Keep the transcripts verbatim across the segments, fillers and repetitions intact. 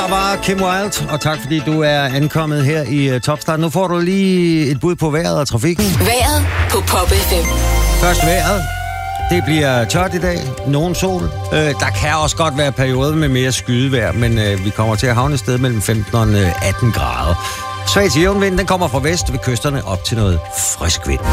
Der var Kim Wilde, og tak fordi du er ankommet her i uh, Topstart. Nu får du lige et bud på vejret og trafikken. Vejret på Pop F M. Først vejret. Det bliver tørt i dag. Nogen sol. Øh, der kan også godt være perioder med mere skydevejr, men øh, vi kommer til at havne et sted mellem femten og atten grader. Svag til jævn vind, den kommer fra vest ved kysterne op til noget frisk vind.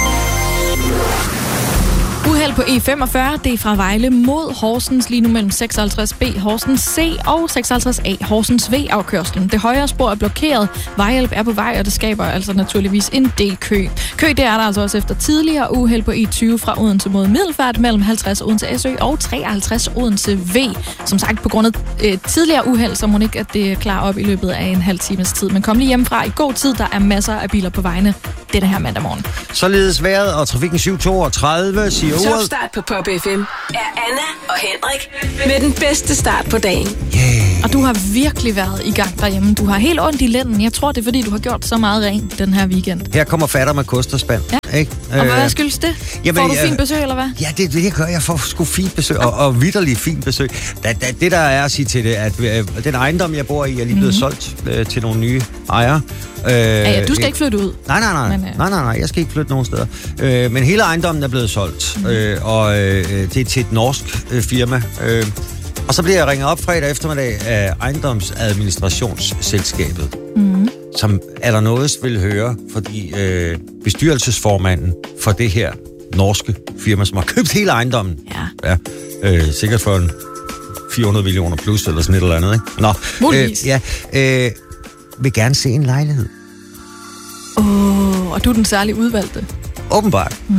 Uheld på E femogfyrre, det er fra Vejle mod Horsens, lige nu mellem seksoghalvtreds B Horsens C og seksoghalvtreds A Horsens V-afkørslen. Det højre spor er blokeret, vejhjælp er på vej, og det skaber altså naturligvis en del kø. Kø, det er der altså også efter tidligere uheld på E tyve fra Odense mod Middelfart, mellem halvtreds Odense S Ø og treoghalvtreds Odense V. Som sagt, på grund af øh, tidligere uheld, så må ikke, at det er klar op i løbet af en halv times tid. Men kom lige hjemmefra i god tid, der er masser af biler på vejene denne her mandag morgen. Således vejret og trafikken syv toogtredive siger ordet. Topstart på Pop F M er Anna og Henrik med den bedste start på dagen. Yeah. Og du har virkelig været i gang derhjemme. Du har helt ondt i lænden. Jeg tror, det er fordi, du har gjort så meget rent den her weekend. Her kommer fatter med kost og spand. Ja. Ikke? Og hvad øh, skyldes det? Jamen, får du jeg, fint besøg, eller hvad? Ja, det, det gør jeg. får sgu fint besøg, og, og vitterligt fint besøg. Da, da, det, der er at sige til det, at øh, den ejendom, jeg bor i, er lige blevet mm-hmm. solgt øh, til nogle nye ejere. Øh, ja, ja, du skal ikke flytte ud. Nej, nej, nej. Men, øh... nej, nej, nej. Jeg skal ikke flytte nogen steder. Øh, men hele ejendommen er blevet solgt, mm. øh, og øh, det er til et norsk øh, firma. Øh, og så bliver jeg ringet op fredag eftermiddag af ejendomsadministrationsselskabet, mm. som er der noget, vil høre, fordi øh, bestyrelsesformanden for det her norske firma, som har købt hele ejendommen, ja. Ja, øh, sikkert for en fire hundrede millioner plus, eller sådan et eller andet, ikke? Nå, øh, ja, øh, vil gerne se en lejlighed. Åh, oh, og du er den særlig udvalgte. Åbenbart. Mm.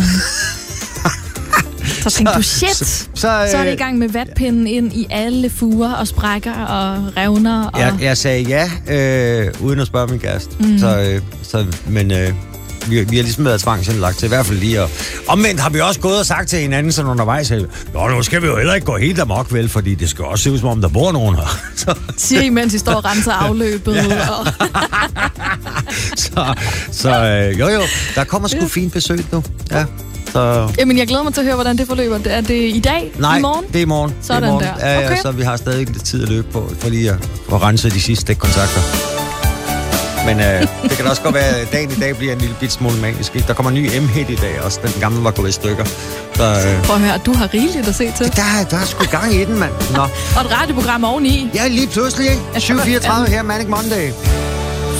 Så tænkte du, shit, så, så, så er det i gang med vatpinden ind i alle fuger og sprækker og revner. Og... Jeg, jeg sagde ja, øh, uden at spørge min kæreste. Mm. Så, øh, så, men øh, vi, vi har ligesom været tvangsindlagt til i hvert fald lige. Og omvendt har vi også gået og sagt til hinanden sådan undervejs, at nå, nu skal vi jo heller ikke gå helt amok, vel, fordi det skal også se ud som om, der bor nogen her. Så. Siger I, mens I står og renser afløbet. Ja. Og... så så øh, jo jo, der kommer sgu fint besøg nu. Ja. Så... Jamen, jeg glæder mig til at høre, hvordan det forløber. Er det i dag? Nej, i morgen? det er i morgen. Sådan det er i morgen. der. Ja, ja, okay. Så vi har stadig lidt tid at løbe på, for lige at, at rense de sidste kontakter. Men øh, det kan da også godt være, at dagen i dag bliver en lille bit smule magisk. Ikke? Der kommer en ny M-hit i dag også. Den gamle var gået i stykker. Så, øh... Prøv at høre, du har rigeligt at se til. Der, der er sgu gang i den, mand. Nå. Og et radioprogram oveni. Ja, lige pludselig, ikke? syv fireogtredive her, Manic Monday.